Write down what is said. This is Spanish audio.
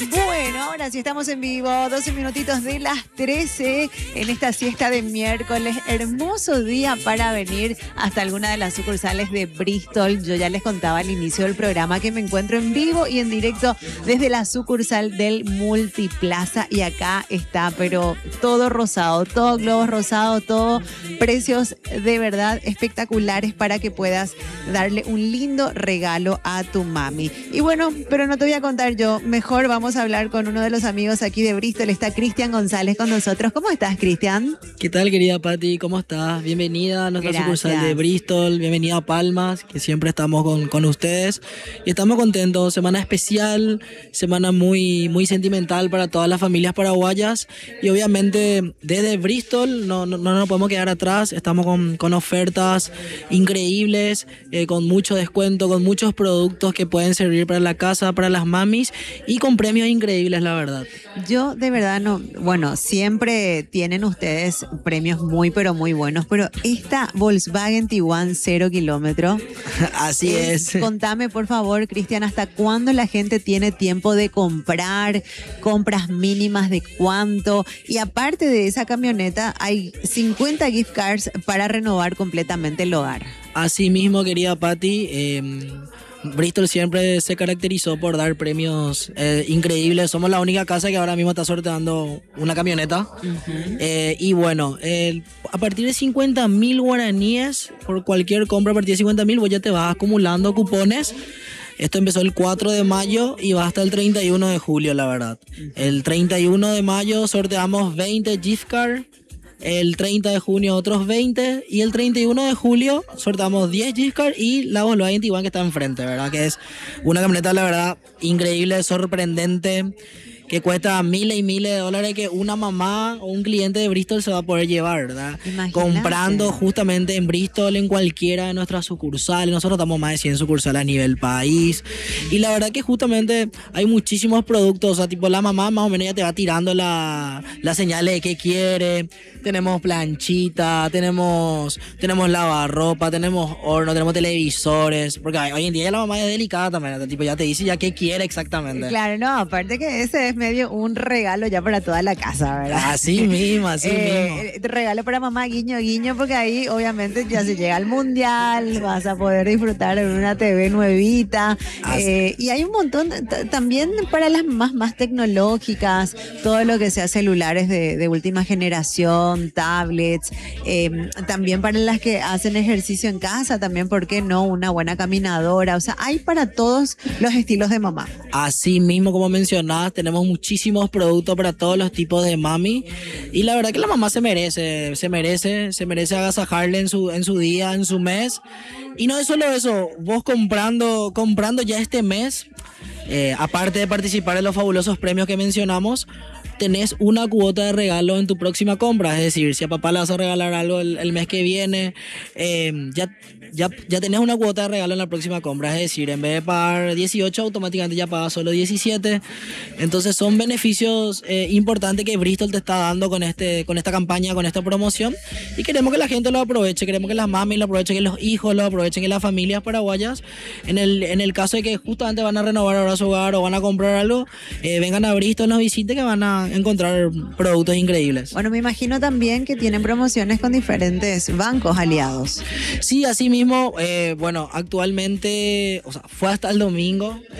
Bueno, ahora sí estamos en vivo, 12 minutitos de las 13 en esta siesta de miércoles. Hermoso día para venir hasta alguna de las sucursales de Bristol. Yo ya les contaba al inicio del programa que me encuentro en vivo y en directo desde la sucursal del Multiplaza. Y acá está, pero todo rosado, todo globos rosados, todo precios de verdad espectaculares para que puedas darle un lindo regalo a tu mami. Y bueno, pero no te voy a contar yo, mejor vamos a hablar con uno de los amigos aquí de Bristol. Está Cristian González con nosotros. ¿Cómo estás, Cristian? ¿Qué tal, querida Pati? ¿Cómo estás? Bienvenida a nuestra sucursal de Bristol. Bienvenida a Palmas, que siempre estamos con ustedes. Y estamos contentos. Semana especial, semana muy, muy sentimental para todas las familias paraguayas. Y obviamente desde Bristol no nos podemos quedar atrás. Estamos con ofertas increíbles, con mucho descuento, con muchos productos que pueden servir para la casa, para las mamis y con premios increíbles, la verdad. Yo de verdad no, bueno, siempre tienen ustedes premios muy pero muy buenos, pero esta Volkswagen Tiguan 0 kilómetro. Así es. Contame por favor, Cristian, ¿hasta cuándo la gente tiene tiempo de comprar? ¿Compras mínimas de cuánto? Y aparte de esa camioneta hay 50 gift cards para renovar completamente el hogar. Así mismo, querida Patti, Bristol siempre se caracterizó por dar premios increíbles. Somos la única casa que ahora mismo está sorteando una camioneta. Y bueno, a partir de 50.000 guaraníes, por cualquier compra a partir de 50.000, vos ya te vas acumulando cupones. Esto empezó el 4 de mayo y va hasta el 31 de julio, la verdad. El 31 de mayo sorteamos 20 gift cards. El 30 de junio otros 20 y el 31 de julio sortamos 10 gift cards y la Volkswagen Tiguan que está enfrente, ¿verdad? Que es una camioneta, la verdad, increíble, sorprendente, que cuesta miles y miles de dólares, que una mamá o un cliente de Bristol se va a poder llevar, ¿verdad? Imagínate. Comprando justamente en Bristol, en cualquiera de nuestras sucursales. Nosotros estamos más de 100 sucursales a nivel país. Y la verdad que justamente hay muchísimos productos. O sea, tipo la mamá más o menos ya te va tirando la señales de qué quiere. Tenemos planchita, tenemos lavarropa, tenemos horno, tenemos televisores. Porque hoy en día ya la mamá es delicada también, ¿verdad? Tipo ya te dice ya qué quiere exactamente. Claro, no, aparte que ese es medio un regalo ya para toda la casa, ¿verdad? Así mismo, así mismo. Regalo para mamá, guiño, guiño, porque ahí obviamente ya se llega al mundial, vas a poder disfrutar de una TV nuevita. Y hay un montón, también para las más tecnológicas, todo lo que sea celulares de última generación, tablets, también para las que hacen ejercicio en casa, también, ¿por qué no? Una buena caminadora, o sea, hay para todos los estilos de mamá. Así mismo, como mencionabas, tenemos muchísimos productos para todos los tipos de mami y la verdad que la mamá se merece agasajarle en su día, en su mes. Y no es solo eso, vos comprando ya este mes, aparte de participar en los fabulosos premios que mencionamos, tenés una cuota de regalo en tu próxima compra. Es decir, si a papá le vas a regalar algo el mes que viene, ya tenés una cuota de regalo en la próxima compra. Es decir, en vez de pagar 18, automáticamente ya pagas solo 17. Entonces son beneficios importantes que Bristol te está dando con esta campaña, con esta promoción. Y queremos que la gente lo aproveche, queremos que las mamis lo aprovechen, que los hijos lo aprovechen, que las familias paraguayas, en el caso de que justamente van a renovar ahora su hogar o van a comprar algo, vengan a Bristol, nos visiten, que van a encontrar productos increíbles. Bueno, me imagino también que tienen promociones con diferentes bancos aliados. Sí, así mismo, bueno, actualmente, o sea, fue hasta el domingo.